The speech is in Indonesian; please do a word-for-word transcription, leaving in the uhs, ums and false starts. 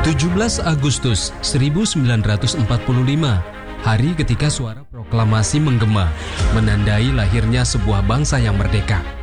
tujuh belas Agustus seribu sembilan ratus empat puluh lima, hari ketika suara proklamasi menggema, menandai lahirnya sebuah bangsa yang merdeka.